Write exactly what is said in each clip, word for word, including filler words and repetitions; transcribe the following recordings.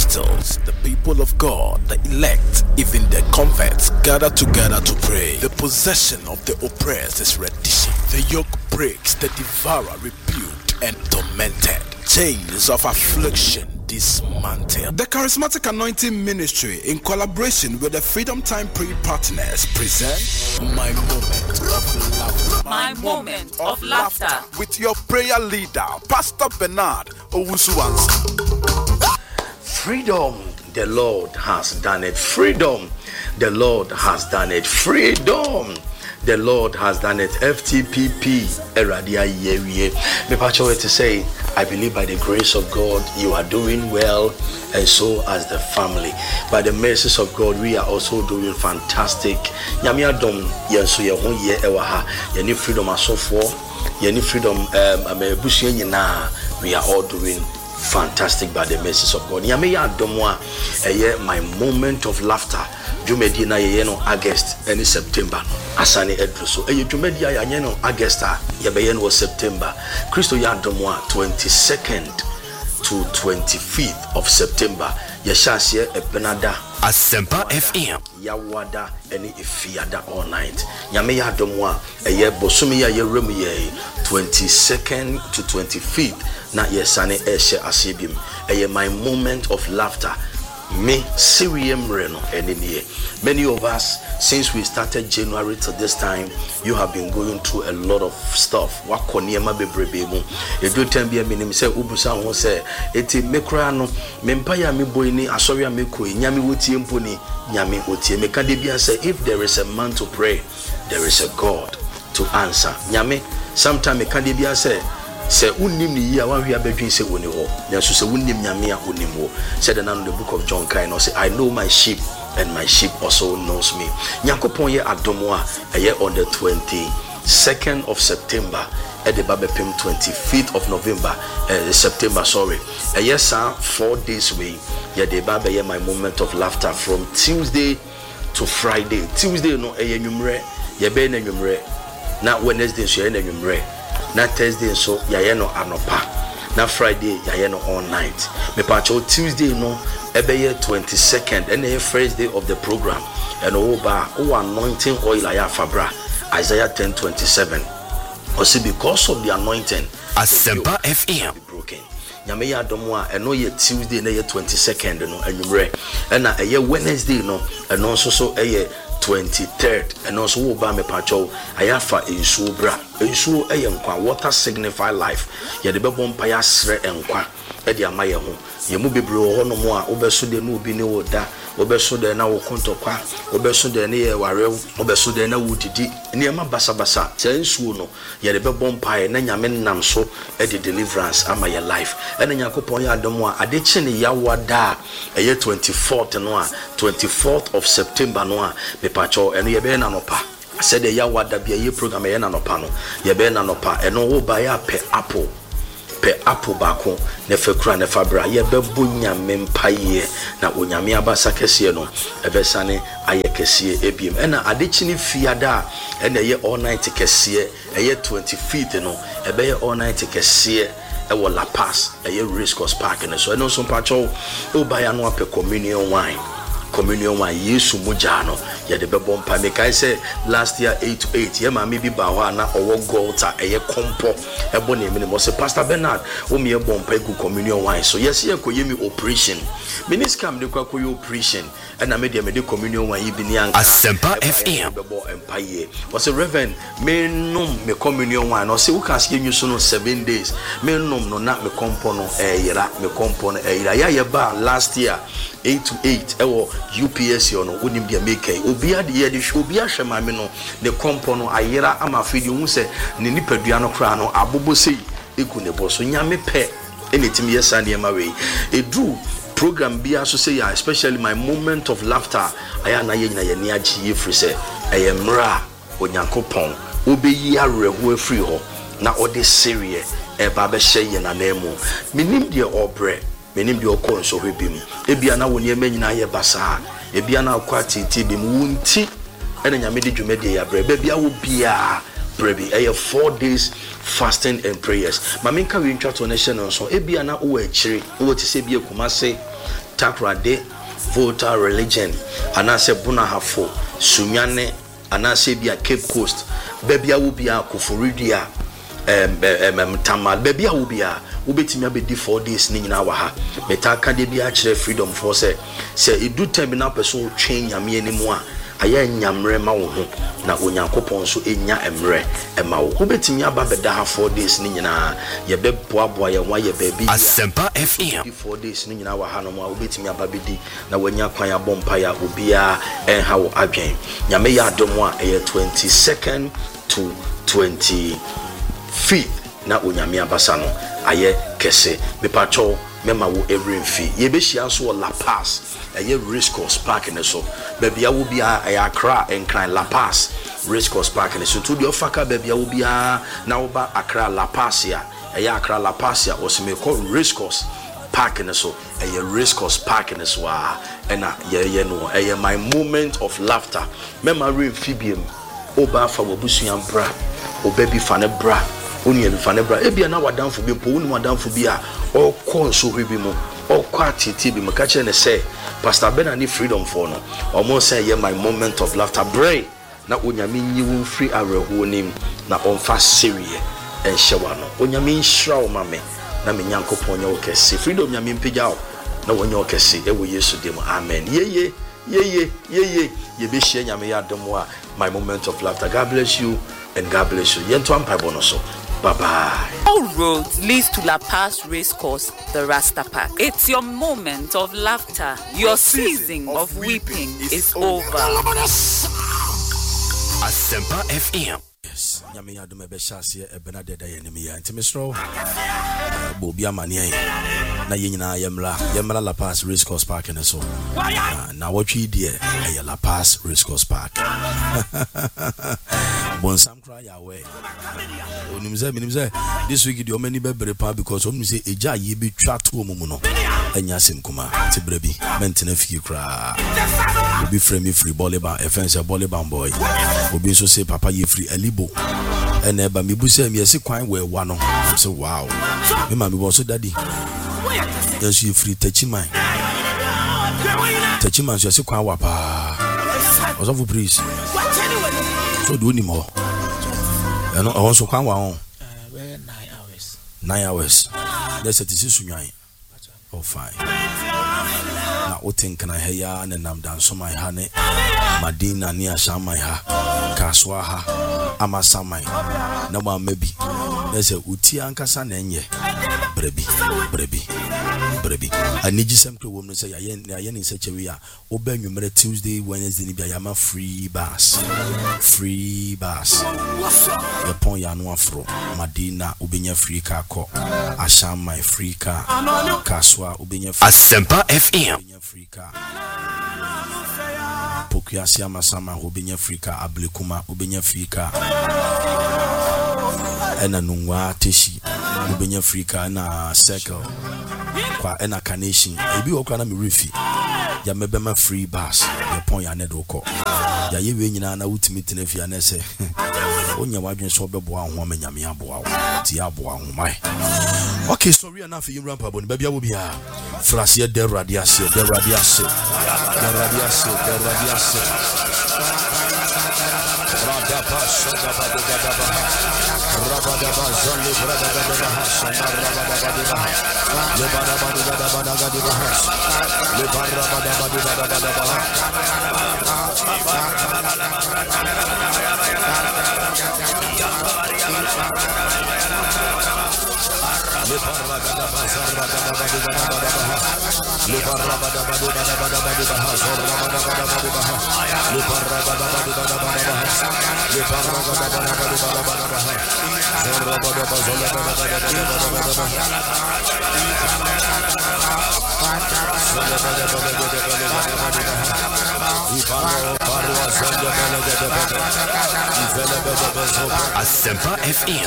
apostles, the people of God, the elect, even the converts gather together to pray. The possession of the oppressed is reddition. The yoke breaks, the devourer rebuked and tormented. Chains of affliction dismantled. The Charismatic Anointing Ministry, in collaboration with the Freedom Time Prayer Partners, present My Moment of Laughter. My Moment of Laughter. With your prayer leader, Pastor Bernard Owusu-Ansah. Freedom, the Lord has done it. Freedom, the Lord has done it. Freedom, the Lord has done it. F T P P, Eradia Yewie. Me pacho to say, I believe by the grace of God, you are doing well, and so as the family. By the mercies of God, we are also doing fantastic. Nyame adom yenso ye ho ye ewa ha. Ye ni freedom asofo, ye ni freedom um amebusu nyina. We are all doing fantastic by the mercies of God. Nyame ya adom a eye my moment of laughter. Jumedi na ye no August and September. Asane edru so eye jumedi ya ye no August a ye be ye no September. Christo ya adom a twenty-second to twenty-fifth of September. Ye shase e benada Asempa F M. Yawada any ifiada all night. Nyame ya adom a eye bosumi ya ye remu ye twenty-second to twenty-fifth na ye sane e she asebim. Eye my moment of laughter. Me Sirium Reno and in many of us, since we started January to this time, you have been going through a lot of stuff. What koniema bebrebe if you tell me a minimum say ubusa won say eti mekra no mempaya me boy ni asoria me koi nyame wotie mponi nyame otie meka de bia say if there is a man to pray, there is a God to answer. Nyame sometime meka de bia say say unim ni ya wan hia bedwin say woni ho nso say unim nyame a unim ho said the the book of John kind say I know my sheep and my sheep also knows me. Nyankopon ye adomo a eye on the twenty-second of September at the Babepim twenty-fifth of November uh, September sorry eye sa four days way ye the Baba ye my moment of laughter from Tuesday to Friday. Tuesday no eye nwumre ye be na nwumre na Wednesday so ye na nwumre na Thursday so yaye no anopa na Friday yaye no all night me pacho Tuesday no ebeye twenty-second and the first day of the program and oba o anointing oil aya fabra Isaiah ten twenty-seven or see because of the anointing Asempa F M broken nyame ya domo a eno ye Tuesday na ye twenty-second no anwumre and na eye Wednesday no eno so so eye twenty-third and also wo ba me pacho ayafa ensuo bra ensuo eye nkwa water signify life ye de bebo mpa ya sre enkwa e de amaye ho ye mu bebre ho no mo a obeso de no obi ne woda obeso de na wo kontokwa obeso de ne ye warew obeso de na wudidi ne ma basa basa se ensuo no ye de bebo mpa na nyame nam so e de deliverance amaye life e na yakopon ya adom a ade chi ne yawada eye twenty-fourth no a twenty-fourth of September no a me pacho eno ye be na nopa said the yawada bia ye program ye na nopa no ye be na nopa eno wo ba ya pe apple pe apple bako ne fekura ne fabra ye be bunya mempaye na onyame abasa kese no ebesane aye kese ebiem ena adechi ne fiada ena ye all night kese eye twenty-fifth no ebe ye all night kese e wo La Paz eye Race Course Park ne so eno so pacho o ba ya no ape communion wine communion wine Yesu mujano ya de bebo mpa me kai say last year eight to eight ye ma me bi ba ho na owo golta eye kompo ebo na emi mo say Pastor Bernard o me e bompa egu communion wine so yes ye ko yemi operation miniscam de kwa ko operation and na me de me de communion wine bi ni anka Asempa F M bebo empire was a reverend me nom me communion wine no say wo kan se nyu so no seven days me nom no na me kompo no e yira me kompo no e yira ya ye ba last year eight to eight ewo U P S yo no onim dia make obi ade ye de obi ahwe mame no ne kompo no ayera ama fidi hu se ne nipadua no kra no abobo sei eku ne bo so nyame pe anytime yesa ne ma we edu program bia so say ya especially my moment of laughter aya na ye nyina ye ne agi ye free se eyemra onyankopon obeyi areho afiri ho na ode serie e ba be hye ye na nemu minim de obre menim de okon so hwebim ebia na woni emanyina ye basa ebia na akwa titi bim wunti ena nyame de dwumade ya bre bia wo bia brebi eh four days fasting and prayers maminka we ntwa to nation so ebia na wo akire wo ti se bia Kumase Takrade Volta religion anase Bunahafo Sunyane anase bia Cape Coast baby will be a Koforidia um Tamal baby will be a ubetimi abedi four days ni nyina wa ha metaka de bia kire freedom for say say edu time na person twen nyame animu a aya nyamre ma wo ho na onyankopon so enya emre ema wo ubetimi aba beda ha four days ni nyina ye be boaboa ye wa ye baby Asempa F M four days ni nyina wa ha no ma ubetimi aba bedi na wanya kwan abompa ya obia en ha wo adwen nyame ya adom a eye twenty-second to twenty-fifth na onyame abasa no aye kese mepacho mema wo every fee ye be hia so La Paz aye Race Course Park ne so baby a wo bia aye Accra enkran La Paz Race Course Park ne so to the ofaka baby a wo bia na wo ba Accra La Paz ya aye Accra La Paz ya osime ko Race Course Park ne so aye Race Course Park ne so a na ye ye no aye my moment of laughter mema re fibiem oba fa wo busuan bra obabi fa ne bra oni elufa ne bra ebia na wadanfo bi po oni wadanfo bi a o konso hwebi mu o kwatiti bi maka kire ne say Pastor Benani freedom for no omo say ye my moment of laughter bray na onyame nyi wo free areho nim na onfa serie en hyewa no onyame nhira o mame na me nyankopon nya wo kese freedom nyame mpagya o na wonye o kese e wo Yesu dem amen yeye yeye yeye ye be hye nyame ya dom a my moment of laughter. God bless you and God bless you yento ampa bonoso. Bye bye. All roads leads to La Paz Race Course, the Rasta Park. It's your moment of laughter. Your season of weeping is over. Asempa F M. Yes, nyame ya dum ebe shase e bena deda ye nimi ya ntimisro. Bo bia mane na ye nyina yemla yemla La Paz Race Course Park ne so. Na watwi die e La Paz Race Course Park. Bon sam cry away. Onimze minimze this week the omani be brepa because omni say eja ye be twa to omumu no anya sem kuma ti brebi mentena fiki kra obi frame me free volleyball efense volleyball boy obi so say papa ye free alibo ene ba me bu say me yesi kwan we wa no so wow me ma me bo so daddy yes you free tachiman tachiman so yesi kwan wa pa oso fu please so do ni mo I want to come on. Nine hours. Nine hours. That's a decision. Oh, fine. Now, what think can I hear? And I'm down so my honey. Madina near Shamaiha. Kaswaha. Amasamai. No one maybe. There's a Utianka Sanenye. Brebi. Brebi. Brebi. I need you some woman say, I am in such a way. Open you Tuesday, Wednesday, Nibiayama free bus. Free bus. The point Yanua Fro. Madina, Ubinya free car. Asham my free car. Kaswa, Ubinya Asempa F M. Free car. Pokiasia Masama, Ubinya free car. Ablikuma, Ubinya free car. Ena nungwa teshi ubenya Africa na circle kwa ena carnation ebi okwa na me refi ya mebema free bus ya pon ya nedoko ya yewe nyina na ultimate tenefi na se onya wadwen so beboa ho amanyame aboa ti aboa ho mai. Okay, sorry enough you rampa boni bia wo bia frase de radiase de radiase de radiase de radiase Radaba Shadaba Gadaba Rabadaba Zali Bradaba Rabadaba Lebaraba Gadaba Gadaba Lebaraba Asempa F M.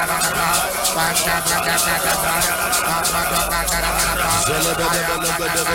Zele